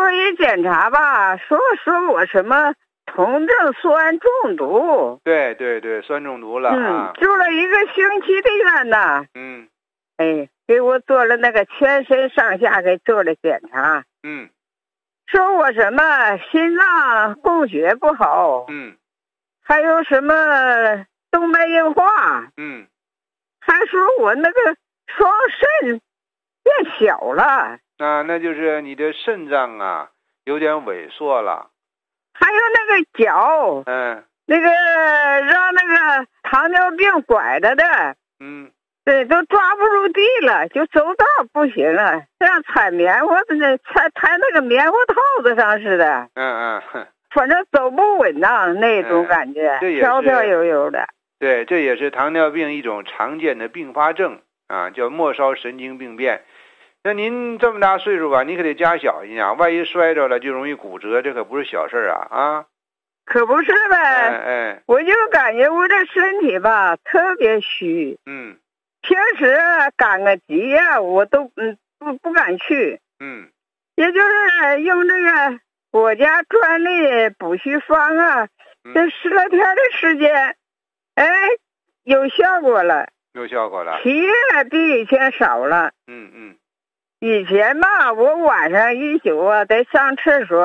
说一检查吧，说我什么酮症酸中毒。 对对对，酸中毒了啊。 住了1个星期的院呢。给我做了那个全身上下给做了检查。说我什么心脏供血不好。还有什么动脉硬化。还说我那个双肾变小了。 那就是你的肾脏啊有点萎缩了。 还有那个脚，那个让那个糖尿病拐着的，对，都抓不住地了，就走道不行了，像踩棉花的呢，踩那个棉花套子上似的。反正走不稳当那种感觉，飘飘悠悠的。 对，这也是糖尿病一种常见的并发症啊，叫末梢神经病变。那您这么大岁数吧，你可得加小心啊，万一摔着了就容易骨折，这可不是小事啊。 可不是呗。我就感觉我这身体吧特别虚。平时赶个集呀，我都不敢去。也就是用这个国家专利补虚方啊，这10来天的时间，有效果了。 有效果了。 疲也比以前少了。以前吧，我晚上一宿啊得上厕所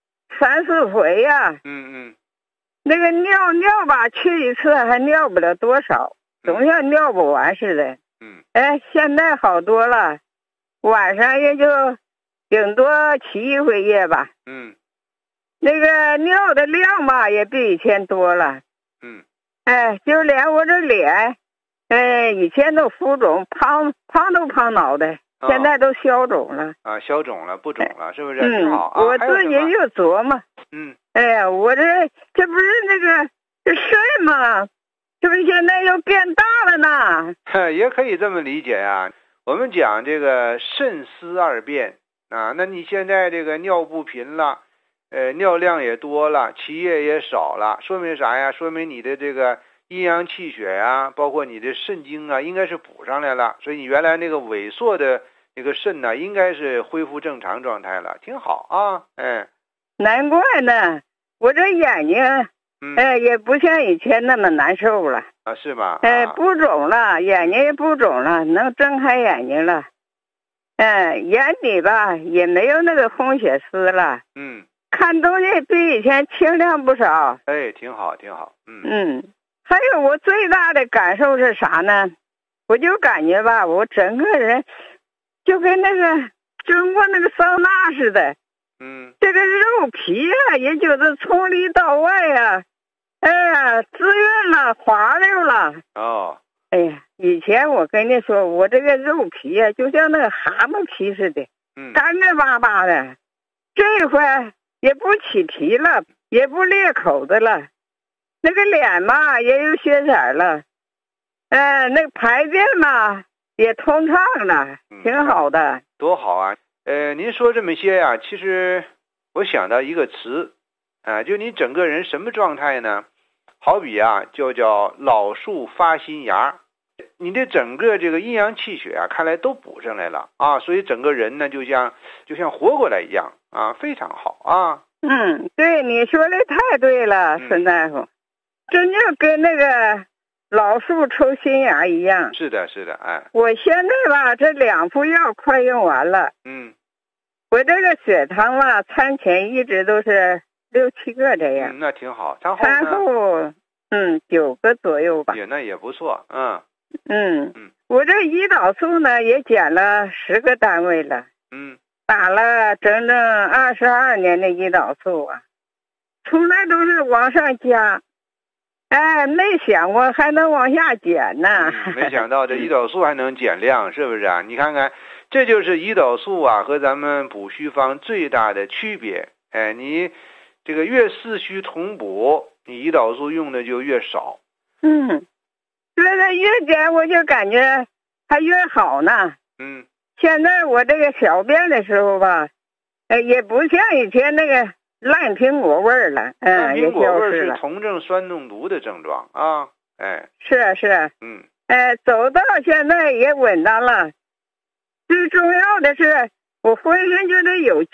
3、4回呀。那个尿吧，去一次还尿不了多少，总像尿不完似的。现在好多了，晚上也就顶多起1回夜吧。那个尿的量吧也比以前多了。就连我这脸，以前都浮肿，胖都胖脑袋。现在都消肿了啊，消肿了，不肿了，是不是？挺好啊。 我自己就琢磨，我这不是那个这肾吗？这不是现在又变大了呢？ 也可以这么理解啊。我们讲这个肾丝二便啊，那你现在这个尿不频了，尿量也多了，起夜也少了，说明啥呀？说明你的这个阴阳气血呀，包括你的肾精啊，应该是补上来了，所以你原来那个萎缩的那个肾呢，应该是恢复正常状态了，挺好啊。 难怪呢，我这眼睛，也不像以前那么难受了啊，是吧？ 不肿了，眼睛也不肿了，能睁开眼睛了。眼底吧也没有那个红血丝了。看东西比以前清亮不少。 挺好，挺好。 还有我最大的感受是啥呢？我就感觉吧，我整个人就跟那个蒸过那个桑拿似的。这个肉皮啊，也就是从里到外啊，滋润了，滑溜了。以前我跟你说，我这个肉皮啊，就像那个蛤蟆皮似的，干干巴巴的。这回也不起皮了，也不裂口子了。那个脸嘛也有血色了，那个排便嘛也通畅了，挺好的。 多好啊！您说这么些呀，其实我想到一个词，就你整个人什么状态呢？好比啊，就叫老树发新芽，你的整个这个阴阳气血啊，看来都补上来了啊，所以整个人呢，就像活过来一样啊，非常好啊。 对，你说的太对了，孙大夫。真就跟那个老树抽新芽一样。 是的，是的， 我现在吧，这2副药快用完了。我这个血糖吧，餐前一直都是6、7个这样。 那挺好。 餐后9个左右吧。 那也不错。 我这胰岛素呢也减了10个单位了。打了整整22年的胰岛素啊，从来都是往上加。没想过还能往下减呢。 没想到这胰岛素还能减量，是不是啊？你看看，这就是胰岛素啊和咱们补虚方最大的区别。你这个越四虚同补，你胰岛素用的就越少。 这个越减我就感觉还越好呢。现在我这个小便的时候吧，也不像以前那个烂苹果味儿了。 烂苹果味是酮症酸中毒的症状啊。 是。走到现在也稳当了。最重要的是，我浑身觉得有